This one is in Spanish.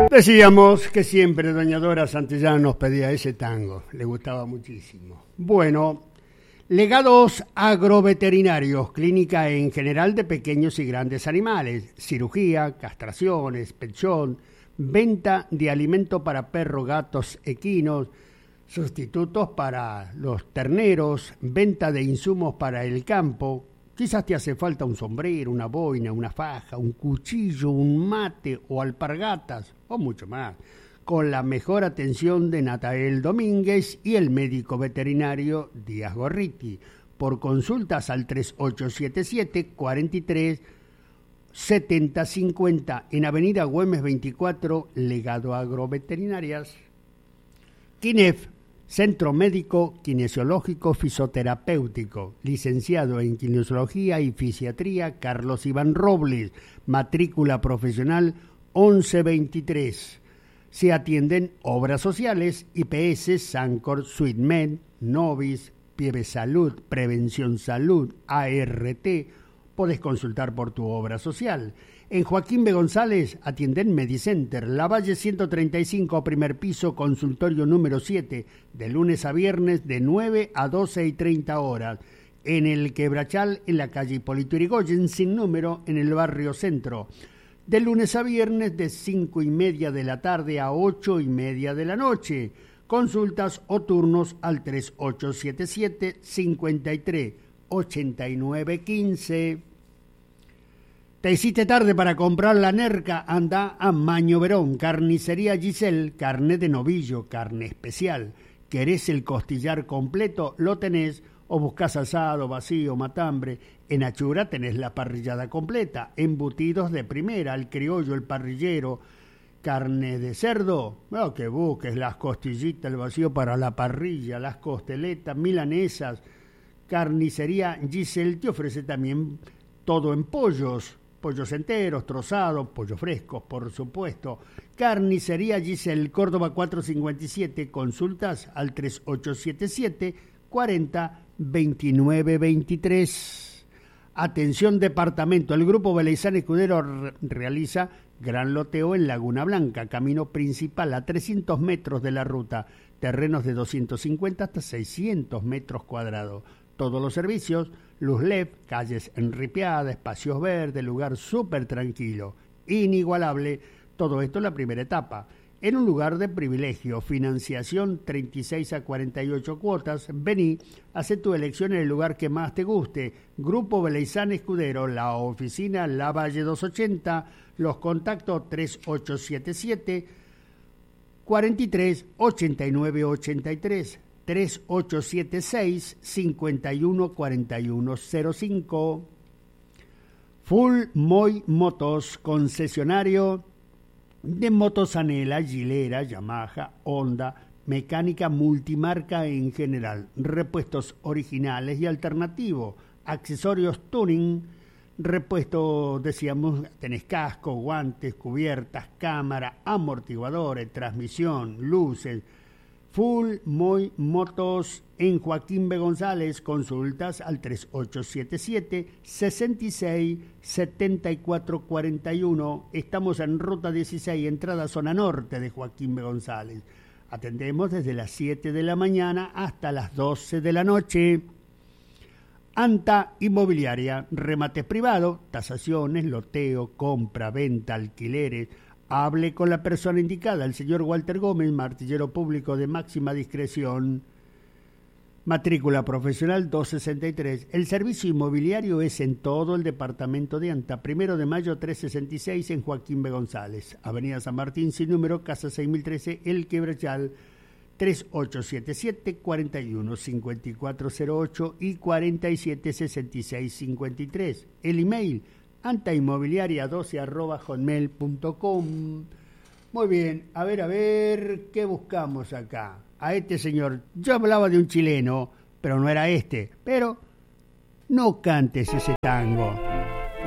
Decíamos que siempre doña Dora Santillán nos pedía ese tango, le gustaba muchísimo. Bueno, legados agroveterinarios, clínica en general de pequeños y grandes animales, cirugía, castraciones, pensión, venta de alimento para perros, gatos, equinos, sustitutos para los terneros, venta de insumos para el campo. Quizás te hace falta un sombrero, una boina, una faja, un cuchillo, un mate o alpargatas o mucho más. Con la mejor atención de Natael Domínguez y el médico veterinario Díaz Gorriti. Por consultas al 3877 43 70 50 en Avenida Güemes 24, Legado Agroveterinarias. KINEF, Centro Médico Kinesiológico Fisioterapéutico, licenciado en Kinesiología y Fisiatría Carlos Iván Robles, matrícula profesional 1123. Se atienden obras sociales, IPS, Sancor, Suitmed, Novis, Pieve Salud, Prevención Salud, ART. Podés consultar por tu obra social. En Joaquín B. González atienden Medicenter, Lavalle 135, primer piso, consultorio número 7, de lunes a viernes de 9 a 12:30 horas. En el Quebrachal, en la calle Hipólito Yrigoyen, sin número, en el barrio Centro. De lunes a viernes de 5:30 de la tarde a 8:30 de la noche. Consultas o turnos al 3877 53 89 15. ¿Te hiciste tarde para comprar la nerca? Anda a Maño Verón, Carnicería Giselle, carne de novillo, carne especial. ¿Querés el costillar completo? Lo tenés. O buscás asado, vacío, matambre. En Achura tenés la parrillada completa. Embutidos de primera, el criollo, el parrillero. Carne de cerdo, bueno, que busques las costillitas, el vacío para la parrilla, las costeletas, milanesas. Carnicería Giselle te ofrece también todo en pollos. Pollos enteros, trozados, pollos frescos, por supuesto. Carnicería Giselle, Córdoba 457, consultas al 3877 40 29 23. Atención departamento, el Grupo Beleizán Escudero realiza gran loteo en Laguna Blanca, camino principal a 300 metros de la ruta, terrenos de 250 hasta 600 metros cuadrados. Todos los servicios, luz LED, calles enripiadas, espacios verdes, lugar súper tranquilo, inigualable. Todo esto en la primera etapa. En un lugar de privilegio, financiación 36 a 48 cuotas. Vení, haz tu elección en el lugar que más te guste. Grupo Beleizán Escudero, la oficina Lavalle 280, los contactos 3877 43 89 83. 3876 514105. Full Moy Motos, concesionario de motos Anela, Gilera, Yamaha, Honda, mecánica multimarca en general, repuestos originales y alternativos, accesorios tuning, repuesto, decíamos, tenés casco, guantes, cubiertas, cámara, amortiguadores, transmisión, luces. Full Moy Motos en Joaquín B. González, consultas al 3877 66 74 41. Estamos en ruta 16, entrada zona norte de Joaquín B. González. Atendemos desde las 7 de la mañana hasta las 12 de la noche. Anta Inmobiliaria, remates privados, tasaciones, loteo, compra, venta, alquileres. Hable con la persona indicada, el señor Walter Gómez, martillero público de máxima discreción. Matrícula profesional 263. El servicio inmobiliario es en todo el departamento de Anta. 1 de mayo 366 en Joaquín B. González. Avenida San Martín, sin número, Casa 6013, El Quebrachal. 3877 41 5408 y 47 66 53. El email antainmobiliaria12@hotmail.com. Muy bien, a ver, ¿qué buscamos acá? A este señor, yo hablaba de un chileno, pero no era este, pero no cantes ese tango.